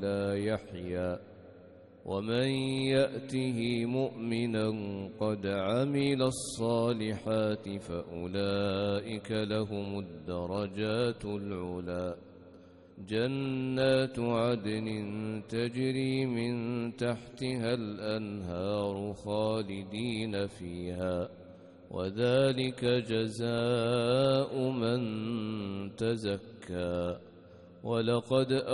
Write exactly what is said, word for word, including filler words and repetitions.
ولا يحيا. ومن يأته مؤمنا قد عمل الصالحات فأولئك لهم الدرجات العلى. جنات عدن تجري من تحتها الأنهار خالدين فيها، وذلك جزاء من تزكى. ولقد